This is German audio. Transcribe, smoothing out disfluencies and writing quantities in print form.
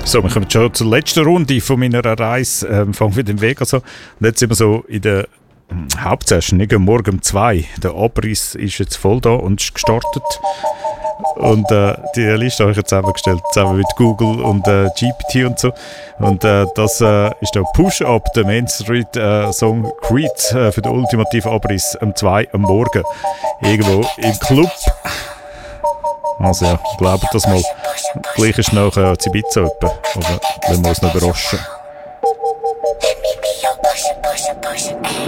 So, wir kommen schon zur letzten Runde von meiner Reise. Fangen wir den Weg an. Und jetzt sind wir so in der Hauptsession, nicht? Morgen um 2. Der Abriss ist jetzt voll da und ist gestartet. Und die Liste habe ich jetzt zusammengestellt, zusammen mit Google und GPT und so. Und das ist der Push-Up, der Main Street Song Creed für den ultimativen Abriss um 2 am Morgen. Irgendwo im Club. Also ja, glaubt das mal. Gleich ist noch Ibiza etwa. Aber wenn wir uns noch überraschen.